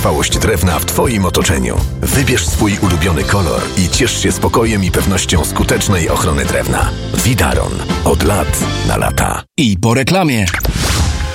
wytrwałość drewna w Twoim otoczeniu. Wybierz swój ulubiony kolor i ciesz się spokojem i pewnością skutecznej ochrony drewna. Widaron. Od lat na lata. I po reklamie.